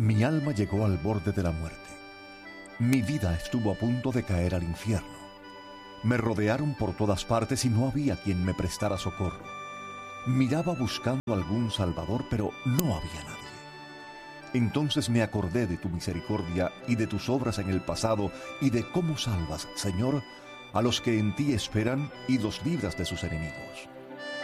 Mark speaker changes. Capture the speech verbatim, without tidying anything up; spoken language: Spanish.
Speaker 1: Mi alma llegó al borde de la muerte. Mi vida estuvo a punto de caer al infierno. Me rodearon por todas partes y no había quien me prestara socorro. Miraba buscando algún salvador, pero no había nadie. Entonces me acordé de tu misericordia y de tus obras en el pasado y de cómo salvas, Señor, a los que en ti esperan y los libras de sus enemigos.